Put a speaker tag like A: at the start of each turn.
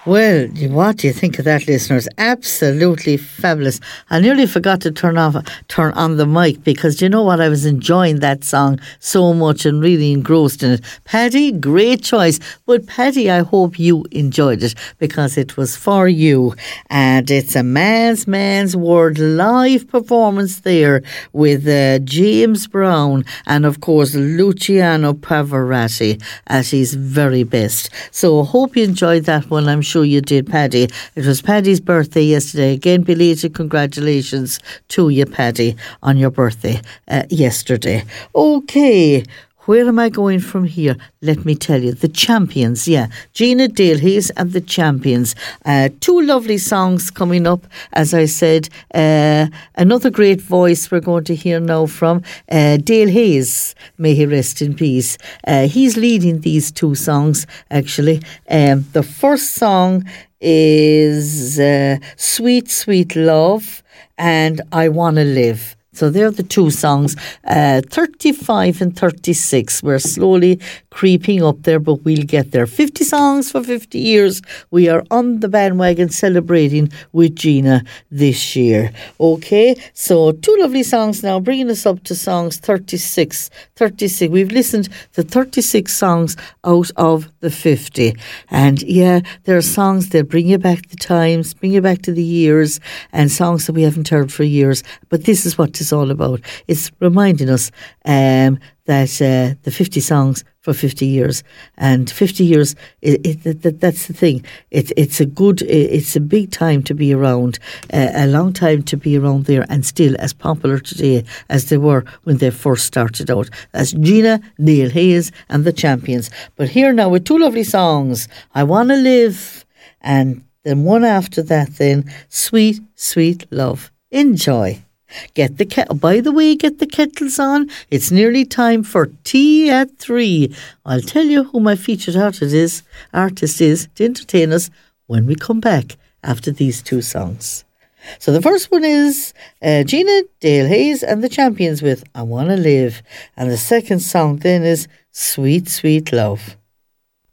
A: Well, what do you think of that, listeners? Absolutely fabulous. I nearly forgot to turn on the mic because you know what? I was enjoying that song so much and really engrossed in it. Paddy, great choice. But Paddy, I hope you enjoyed it because it was for you. And it's a Man's World live performance there with James Brown and, of course, Luciano Pavarotti at his very best. So hope you enjoyed that one. I'm sure you did, Paddy. It was Paddy's birthday yesterday. Again, belated congratulations to you, Paddy, on your birthday yesterday. Okay, where am I going from here? Let me tell you. The Champions, yeah. Gina Daleheyes and the Champions. Two lovely songs coming up, as I said. Another great voice we're going to hear now from Daleheyes. May he rest in peace. He's leading these two songs, actually. The first song is Sweet, Sweet Love and I Wanna Live. So they're the two songs, 35 and 36. We're slowly creeping up there, but we'll get there. 50 songs for 50 years. We are on the bandwagon celebrating with Gina this year. Okay, so two lovely songs now, bringing us up to songs 36. We've listened to 36 songs out of the 50. And yeah, there are songs that bring you back the times, bring you back to the years, and songs that we haven't heard for years. But this is what it's all about. It's reminding us that the 50 songs for 50 years, and 50 years, that's the thing. It's a big time to be around, a long time to be around there, and still as popular today as they were when they first started out. That's Gina Daleheyes and the Champions. But here now with two lovely songs, I Wanna Live, and then one after that then, Sweet, Sweet Love. Enjoy. By the way, get the kettles on. It's nearly time for tea at 3. I'll tell you who my featured artist is to entertain us when we come back after these two songs. So the first one is Gina Daleheyes and the Champions with I Wanna Live. And the second song then is Sweet, Sweet Love.